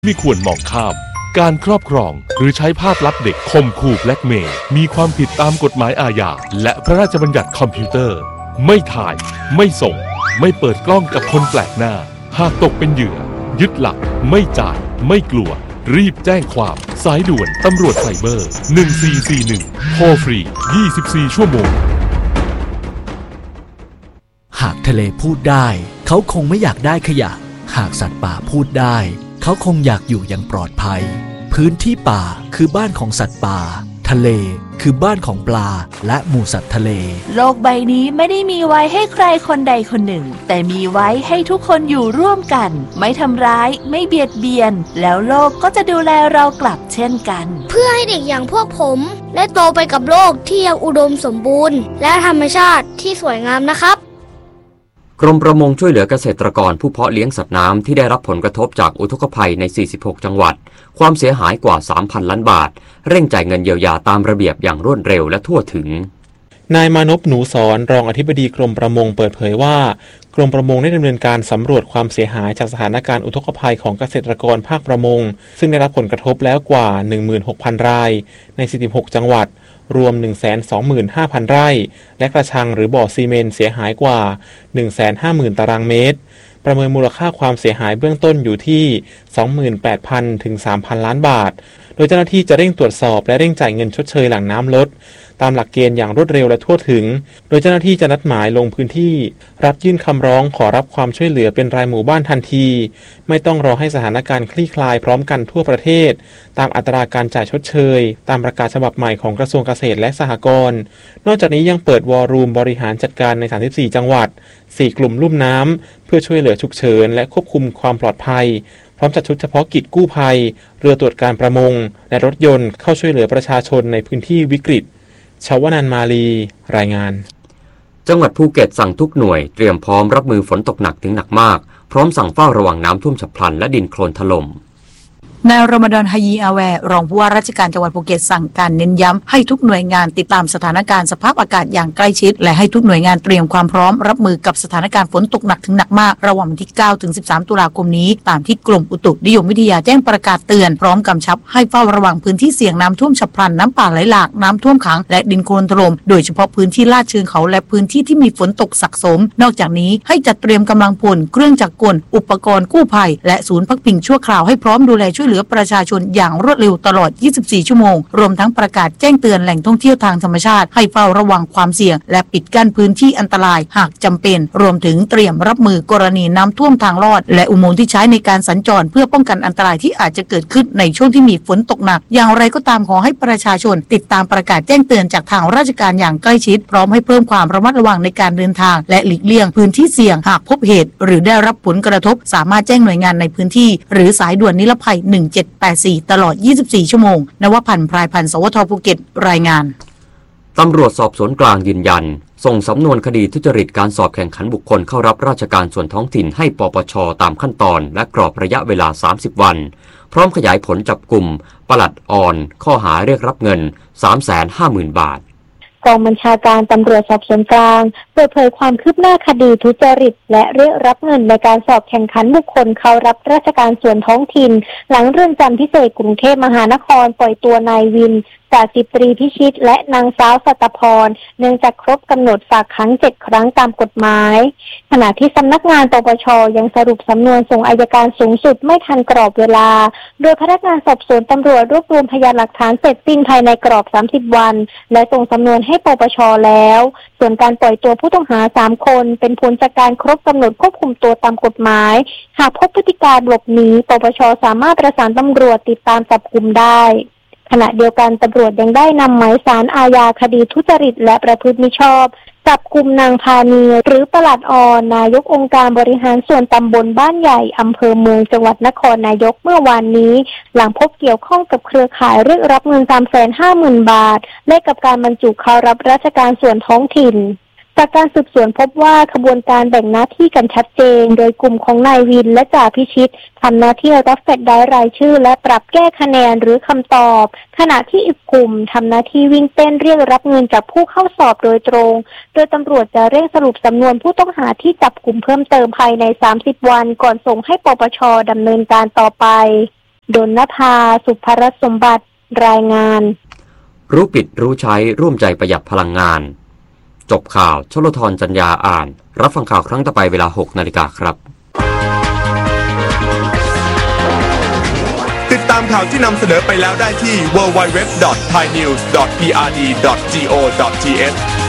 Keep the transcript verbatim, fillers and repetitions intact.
ไม่ควรมองข้ามการครอบครองหรือใช้ภาพลับเด็กข่มขู่แบล็กเมย์มีความผิดตามกฎหมายอาญาและพระราชบัญญัติคอมพิวเตอร์ไม่ถ่ายไม่ส่งไม่เปิดกล้องกับคนแปลกหน้าหากตกเป็นเหยื่อยึดหลักไม่จ่ายไม่กลัวรีบแจ้งความสายด่วนตำรวจไซเบอร์หนึ่งสี่สี่หนึ่งโทรฟรียี่สิบสี่ชั่วโมงหากทะเลพูดได้เขาคงไม่อยากได้ขยะหากสัตว์ป่าพูดได้เขาคงอยากอยู่อย่างปลอดภัยพื้นที่ป่าคือบ้านของสัตว์ป่าทะเลคือบ้านของปลาและหมู่สัตว์ทะเลโลกใบนี้ไม่ได้มีไว้ให้ใครคนใดคนหนึ่งแต่มีไว้ให้ทุกคนอยู่ร่วมกันไม่ทำร้ายไม่เบียดเบียนแล้วโลกก็จะดูแลเรากลับเช่นกันเพื่อให้เด็กอย่างพวกผมได้โตไปกับโลกที่ยังอุดมสมบูรณ์และธรรมชาติที่สวยงามนะครับกรมประมงช่วยเหลือเกษตรกรผู้เพาะเลี้ยงสัตว์น้ำที่ได้รับผลกระทบจากอุทกภัยในสี่สิบหกจังหวัดความเสียหายกว่า สามพัน ล้านบาทเร่งจ่ายเงินเยียวยาตามระเบียบอย่างรวดเร็วและทั่วถึงนายมานพหนูสอนรองอธิบดีกรมประมงเปิดเผยว่ากรมประมงได้ดำเนินการสำรวจความเสียหายจากสถานการณ์อุทกภัยของเกษตรกรภาคประมงซึ่งได้รับผลกระทบแล้วกว่า หนึ่งหมื่นหกพัน รายในสี่สิบหกจังหวัดรวม หนึ่งแสนสองหมื่นห้าพัน ไร่และกระชังหรือบ่อซีเมนต์เสียหายกว่า หนึ่งแสนห้าหมื่น ตารางเมตรประเมินมูลค่าความเสียหายเบื้องต้นอยู่ที่ สองหมื่นแปดพัน ถึง สามพัน ล้านบาทโดยเจ้าหน้าที่จะเร่งตรวจสอบและเร่งจ่ายเงินชดเชยหลังน้ำลดตามหลักเกณฑ์อย่างรวดเร็วและทั่วถึงโดยเจ้าหน้าที่จะนัดหมายลงพื้นที่รับยื่นคำร้องขอรับความช่วยเหลือเป็นรายหมู่บ้านทันทีไม่ต้องรอให้สถานการณ์คลี่คลายพร้อมกันทั่วประเทศตามอัตราการจ่ายชดเชยตามประกาศฉบับใหม่ของกระทรวงเกษตรและสหกรณ์นอกจากนี้ยังเปิดวอลลุ่มบริหารจัดการในสามสิบสี่จังหวัดสี่กลุ่มลุ่มน้ำเพื่อช่วยเหลือฉุกเฉินและควบคุมความปลอดภัยพร้อมจัดชุดเฉพาะกิจกู้ภัยเรือตรวจการประมงและรถยนต์เข้าช่วยเหลือประชาชนในพื้นที่วิกฤตชวนันท์มาลีรายงานจังหวัดภูเก็ตสั่งทุกหน่วยเตรียมพร้อมรับมือฝนตกหนักถึงหนักมากพร้อมสั่งเฝ้าระวังน้ำท่วมฉับพลันและดินโคลนถล่มนายรอมฎอน ฮายีอาแวร์รองผู้ว่าราชการจังหวัดภูเก็ตสั่งการเน้นย้ำให้ทุกหน่วยงานติดตามสถานการณ์สภาพอากาศอย่างใกล้ชิดและให้ทุกหน่วยงานเตรียมความพร้อมรับมือกับสถานการณ์ฝนตกหนักถึงหนักมากระหว่างวันที่เก้าถึงสิบสามตุลาคมนี้ตามที่กรมอุตุนิยมวิทยาแจ้งประกาศเตือนพร้อมกำชับให้เฝ้าระวังพื้นที่เสี่ยงน้ำท่วมฉับพลันน้ำป่าไหลหลากน้ำท่วมขังและดินโคลนถล่มโดยเฉพาะพื้นที่ลาดเชิงเขาและพื้นที่ที่มีฝนตกสะสมนอกจากนี้ให้จัดเตรียมกำลังพลเครื่องจักรกลอุปกรณ์กู้ภัยและศูนย์พักพิงชั่วคราวให้พร้อมดูแลช่วยเหลือประชาชนอย่างรวดเร็วตลอดยี่สิบสี่ชั่วโมงรวมทั้งประกาศแจ้งเตือนแหล่งท่องเที่ยวทางธรรมชาติให้เฝ้าระวังความเสี่ยงและปิดกั้นพื้นที่อันตรายหากจำเป็นรวมถึงเตรียมรับมือกรณีน้ำท่วมทางลอดและอุโมงค์ที่ใช้ในการสัญจรเพื่อป้องกันอันตรายที่อาจจะเกิดขึ้นในช่วงที่มีฝนตกหนักอย่างไรก็ตามขอให้ประชาชนติดตามประกาศแจ้งเตือนจากทางราชการอย่างใกล้ชิดพร้อมให้เพิ่มความระมัดระวังในการเดินทางและหลีกเลี่ยงพื้นที่เสี่ยงหากพบเหตุหรือได้รับผลกระทบสามารถแจ้งหน่วยงานในพื้นที่หรือสายด่วนนิรภัยหนึ่งเจ็ดแปดสี่ตลอดยี่สิบสี่ชั่วโมงนวพันธ์ พรายพันธ์ สวท ภูเก็ตรายงานตำรวจสอบสวนกลางยืนยันส่งสำนวนคดีทุจริตการสอบแข่งขันบุคคลเข้ารับราชการส่วนท้องถิ่นให้ปปช.ตามขั้นตอนและกรอบระยะเวลาสามสิบวันพร้อมขยายผลจับกลุ่มปลัดออนข้อหาเรียกรับเงิน สามแสนห้าหมื่น บาทกองบัญชาการตำรวจสอบสวนกลางเปิดเผยความคืบหน้าคดีทุจริตและเรียกรับเงินในการสอบแข่งขันบุคคลเข้ารับราชการส่วนท้องถิ่นหลังเรือนจำพิเศษกรุงเทพมหานครปล่อยตัวนายวินจ่าสิบตรีพิชิตและนางสาวสัตพรเนื่องจากครบกำหนดฝากขังเจ็ดครั้งตามกฎหมายขณะที่สำนักงานปปช.ยังสรุปสำนวนส่งอัยการสูงสุดไม่ทันกรอบเวลาโดยพนักงานสอบสวนตำรวจรวบรวมพยานหลักฐานเสร็จสิ้นภายในกรอบสามสิบวันและส่งสำนวนให้ปปช.แล้วส่วนการปล่อยตัวผู้ต้องหาสามคนเป็นผลจากการครบกำหนดควบคุมตัวตามกฎหมายหากพบพฤติการหลบหนีปปช.สามารถประสานตำรวจติดตามจับกุมได้ขณะเดียวกันตำรวจยังได้นำหมายสารอาญาคดีทุจริตและประพฤติมิชอบจับกุมนางพานีหรือปลัดออนนายกองค์การบริหารส่วนตำบลบ้านใหญ่อำเภอเมืองจังหวัดนครนายกเมื่อวานนี้หลังพบเกี่ยวข้องกับเครือข่ายเรียกรับเงิน สามแสนห้าหมื่น บาทและกับการบรรจุเข้ารับราชการส่วนท้องถิ่นจากการสืบสวนพบว่าขบวนการแบ่งหน้าที่กันชัดเจนโดยกลุ่มของนายวินและจ่าพิชิตทำหน้าที่รับแฟกซ์ได้รายชื่อและปรับแก้คะแนนหรือคำตอบขณะที่อีกกลุ่มทำหน้าที่วิ่งเต้นเรียกรับเงินจากผู้เข้าสอบโดยตรงโดยตำรวจจะเร่งสรุปสำนวนผู้ต้องหาที่จับกลุ่มเพิ่มเติมภายในสามสิบวันก่อนส่งให้ปปช.ดำเนินการต่อไปดลนภาสุภรสมบัติรายงานรู้ปิดรู้ใช้ร่วมใจประหยัดพลังงานจบข่าวชลธรจัญญาอ่านรับฟังข่าวครั้งต่อไปเวลา หกนาฬิกาครับติดตามข่าวที่นำเสนอไปแล้วได้ที่ ดับเบิลยู ดับเบิลยู ดับเบิลยู ดอท ไทยนิวส์ ดอท พี อาร์ ดี ดอท จี โอ ดอท ที เอช